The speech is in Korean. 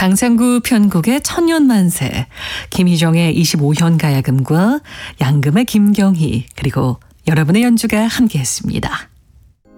강상구 편곡의 천년만세, 김희정의 25현 가야금과 양금의 김경희, 그리고 여러분의 연주가 함께했습니다.